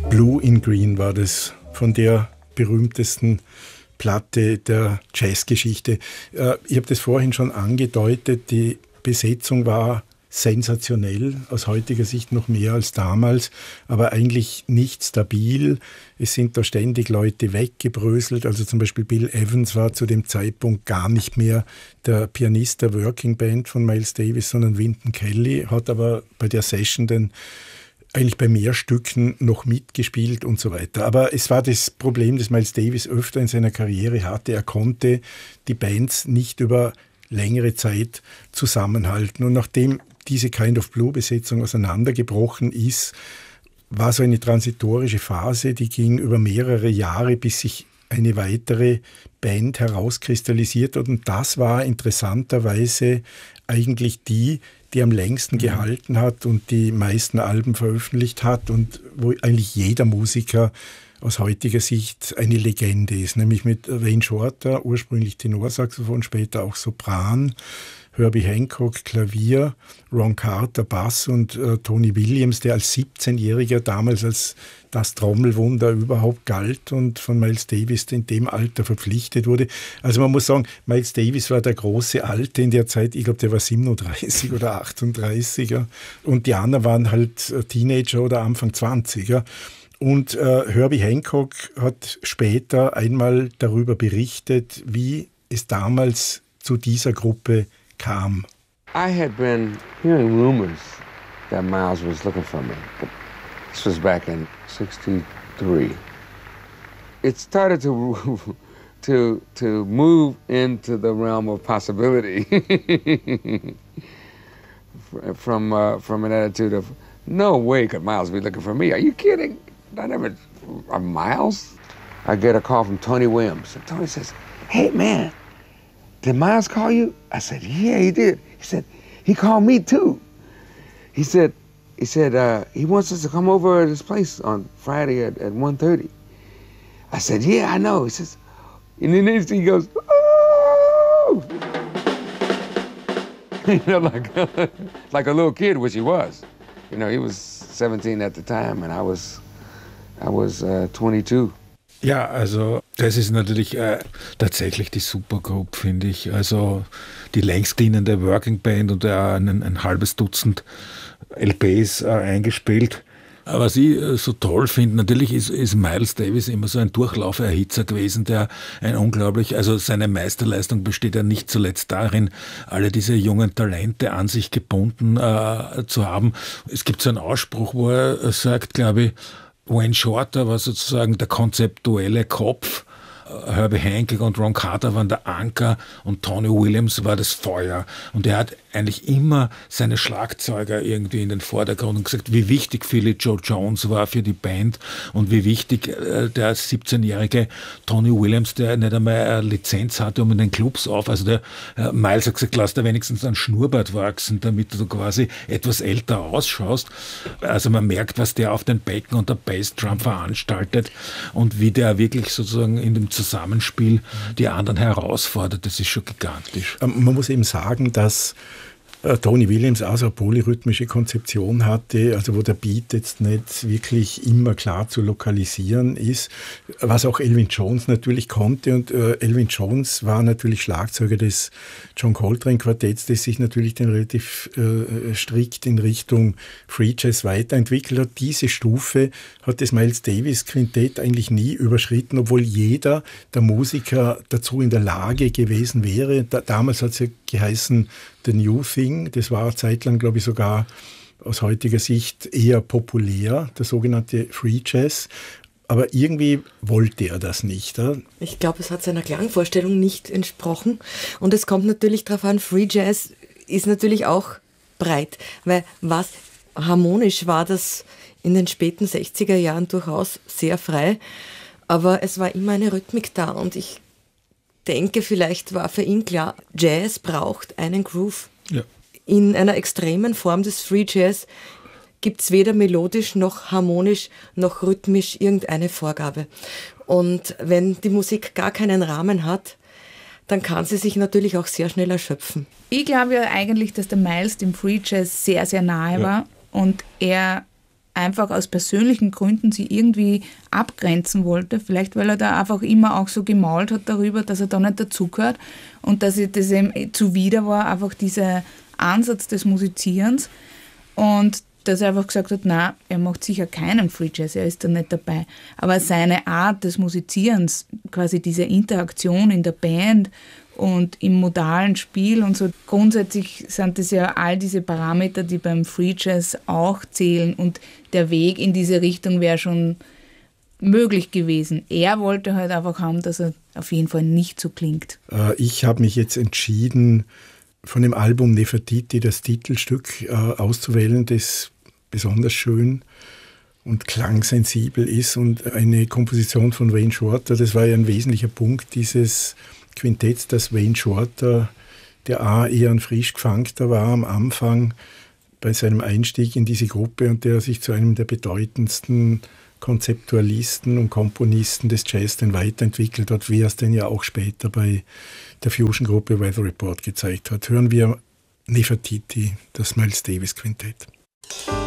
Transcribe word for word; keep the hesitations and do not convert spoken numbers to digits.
Blue in Green war das, von der berühmtesten Platte der Jazzgeschichte. Ich habe das vorhin schon angedeutet, die Besetzung war sensationell, aus heutiger Sicht noch mehr als damals, aber eigentlich nicht stabil. Es sind da ständig Leute weggebröselt, also zum Beispiel Bill Evans war zu dem Zeitpunkt gar nicht mehr der Pianist der Working Band von Miles Davis, sondern Wynton Kelly, hat aber bei der Session dann eigentlich bei mehr Stücken noch mitgespielt und so weiter. Aber es war das Problem, das Miles Davis öfter in seiner Karriere hatte. Er konnte die Bands nicht über längere Zeit zusammenhalten. Und nachdem diese Kind of Blue-Besetzung auseinandergebrochen ist, war so eine transitorische Phase, die ging über mehrere Jahre, bis sich eine weitere Band herauskristallisiert hat. Und das war interessanterweise eigentlich die, die am längsten gehalten hat und die meisten Alben veröffentlicht hat und wo eigentlich jeder Musiker aus heutiger Sicht eine Legende ist, nämlich mit Wayne Shorter, ursprünglich Tenorsaxophon, später auch Sopran, Herbie Hancock Klavier, Ron Carter Bass und äh, Tony Williams, der als siebzehnjähriger damals als das Trommelwunder überhaupt galt und von Miles Davis in dem Alter verpflichtet wurde. Also man muss sagen, Miles Davis war der große Alte in der Zeit, ich glaube, der war siebenunddreißig oder achtunddreißig und die anderen waren halt Teenager oder Anfang zwanziger. Und äh, Herbie Hancock hat später einmal darüber berichtet, wie es damals zu dieser Gruppe kam. I had been hearing rumors that Miles was looking for me. This was back in sixty-three. It started to to to move into the realm of possibility from uh, from an attitude of no way could Miles be looking for me. Are you kidding? I never uh, Miles. I get a call from Tony Williams, and Tony says, "Hey man, did Miles call you?" I said, "Yeah, he did." He said, "He called me too." He said, "He said uh, he wants us to come over at his place on Friday at, at one thirty." I said, "Yeah, I know." He says, and then he goes, "Oh!" You know, like like a little kid, which he was. You know, he was seventeen at the time, and I was I was uh, twenty-two. Ja, also das ist natürlich äh, tatsächlich die Supergroup, finde ich. Also die längst dienende Working Band und äh, ein, ein halbes Dutzend L Ps äh, eingespielt. Was ich äh, so toll finde, natürlich ist, ist Miles Davis immer so ein Durchlauferhitzer gewesen, der ein unglaublich, also seine Meisterleistung besteht ja nicht zuletzt darin, alle diese jungen Talente an sich gebunden äh, zu haben. Es gibt so einen Ausspruch, wo er sagt, glaube ich, Wayne Shorter war sozusagen der konzeptuelle Kopf, Herbie Hancock und Ron Carter waren der Anker und Tony Williams war das Feuer. Und er hat eigentlich immer seine Schlagzeuger irgendwie in den Vordergrund und gesagt, wie wichtig Philly Joe Jones war für die Band und wie wichtig äh, der siebzehnjährige Tony Williams, der nicht einmal eine Lizenz hatte, um in den Clubs auf. Also der äh, Miles hat gesagt, lass da wenigstens einen Schnurrbart wachsen, damit du quasi etwas älter ausschaust. Also man merkt, was der auf den Becken und der Bassdrum veranstaltet und wie der wirklich sozusagen in dem Zusammenspiel die anderen herausfordert. Das ist schon gigantisch. Man muss eben sagen, dass Tony Williams auch so eine polyrhythmische Konzeption hatte, also wo der Beat jetzt nicht wirklich immer klar zu lokalisieren ist, was auch Elvin Jones natürlich konnte. Und äh, Elvin Jones war natürlich Schlagzeuger des John Coltrane Quartetts, das sich natürlich dann relativ äh, strikt in Richtung Free Jazz weiterentwickelt hat. Diese Stufe hat das Miles Davis Quintett eigentlich nie überschritten, obwohl jeder der Musiker dazu in der Lage gewesen wäre. Da, damals hat es ja geheißen, The New Thing, das war zeitlang, glaube ich, sogar aus heutiger Sicht eher populär, der sogenannte Free Jazz. Aber irgendwie wollte er das nicht. Oder? Ich glaube, es hat seiner Klangvorstellung nicht entsprochen. Und es kommt natürlich darauf an, Free Jazz ist natürlich auch breit. Weil was harmonisch war das in den späten sechziger Jahren durchaus sehr frei. Aber es war immer eine Rhythmik da. Und ich denke, vielleicht war für ihn klar, Jazz braucht einen Groove. Ja. In einer extremen Form des Free Jazz gibt es weder melodisch noch harmonisch noch rhythmisch irgendeine Vorgabe. Und wenn die Musik gar keinen Rahmen hat, dann kann sie sich natürlich auch sehr schnell erschöpfen. Ich glaube ja eigentlich, dass der Miles dem Free Jazz sehr, sehr nahe ja. war und er einfach aus persönlichen Gründen sie irgendwie abgrenzen wollte. Vielleicht, weil er da einfach immer auch so gemault hat darüber, dass er da nicht dazugehört und dass ihm das eben zuwider war, einfach dieser Ansatz des Musizierens. Und dass er einfach gesagt hat, nein, er macht sicher keinen Free Jazz, er ist da nicht dabei. Aber seine Art des Musizierens, quasi diese Interaktion in der Band und im modalen Spiel und so, grundsätzlich sind das ja all diese Parameter, die beim Free Jazz auch zählen und der Weg in diese Richtung wäre schon möglich gewesen. Er wollte halt einfach haben, dass er auf jeden Fall nicht so klingt. Ich habe mich jetzt entschieden, von dem Album Nefertiti das Titelstück äh, auszuwählen, das besonders schön und klangsensibel ist und eine Komposition von Wayne Shorter. Das war ja ein wesentlicher Punkt dieses Quintetts, dass Wayne Shorter, der A eher ein frisch Gefangter war am Anfang bei seinem Einstieg in diese Gruppe und der sich zu einem der bedeutendsten Konzeptualisten und Komponisten des Jazz dann weiterentwickelt hat, wie er es dann ja auch später bei der Fusion-Gruppe Weather Report gezeigt hat. Hören wir Nefertiti, das Miles Davis Quintett.